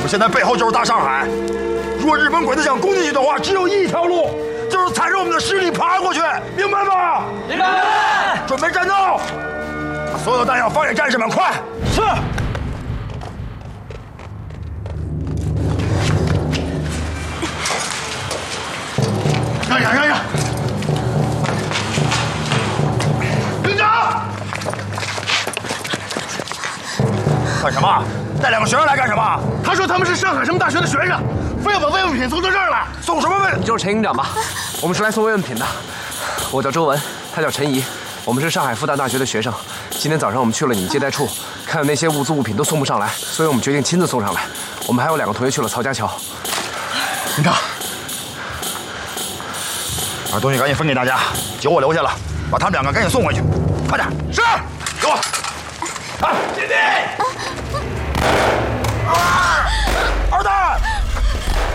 们现在背后就是大上海。如果日本鬼子想攻进去的话，只有一条路，就是踩着我们的尸体爬过去，明白吗？ 明白。 准备战斗，把所有的弹药发给战士们，快！ 是。 让！营长，干什么？带2个学生来干什么？ 他说他们是上海什么大学的学生，非要把慰问品送到这儿来。 送什么慰？ 你就是陈营长吧？我们是来送慰问品的。我叫周文，他叫陈怡，我们是上海复旦大学的学生。今天早上我们去了你们接待处，看到那些物资物品都送不上来，所以我们决定亲自送上来。我们还有2个同学去了曹家桥。 营长，把东西赶紧分给大家，酒我留下了，把他们2个赶紧送回去，快点！是，给我。啊，进地！啊！